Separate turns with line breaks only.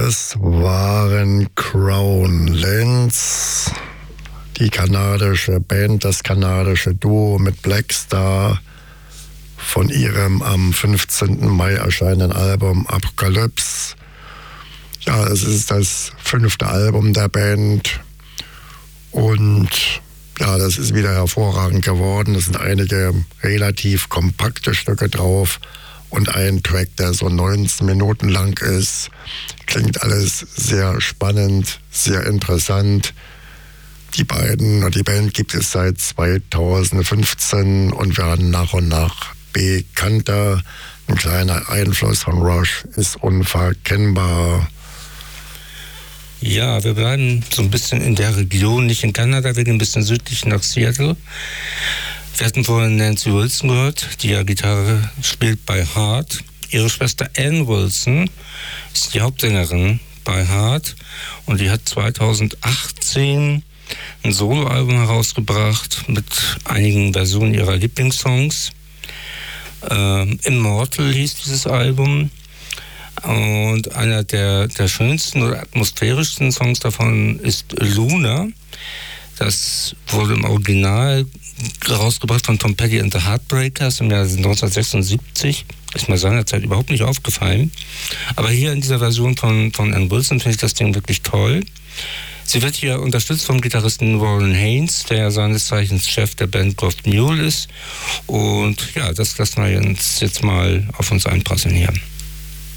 Das waren Crown Lands, die kanadische Band, das kanadische Duo mit Blackstar von ihrem am 15. Mai erscheinenden Album Apocalypse. Ja, es ist das 5. Album der Band und ja, das ist wieder hervorragend geworden. Es sind einige relativ kompakte Stücke drauf und ein Track, der so 19 Minuten lang ist. Klingt alles sehr spannend, sehr interessant. Die Band gibt es seit 2015 und werden nach und nach bekannter. Ein kleiner Einfluss von Rush ist unverkennbar.
Ja, wir bleiben so ein bisschen in der Region, nicht in Kanada, wir gehen ein bisschen südlich nach Seattle. Wir hatten vorhin Nancy Wilson gehört, die ja Gitarre spielt bei Heart. Ihre Schwester Ann Wilson ist die Hauptsängerin bei Heart und die hat 2018 ein Soloalbum herausgebracht mit einigen Versionen ihrer Lieblingssongs. Immortal hieß dieses Album. Und einer der schönsten oder atmosphärischsten Songs davon ist Luna. Das wurde im Original rausgebracht von Tom Petty and the Heartbreakers im Jahr 1976. Ist mir seinerzeit überhaupt nicht aufgefallen. Aber hier in dieser Version von Ann Wilson finde ich das Ding wirklich toll. Sie wird hier unterstützt vom Gitarristen Warren Haynes, der seines Zeichens Chef der Band Goth Mule ist. Und ja, das lassen wir uns jetzt mal auf uns einprasseln hier.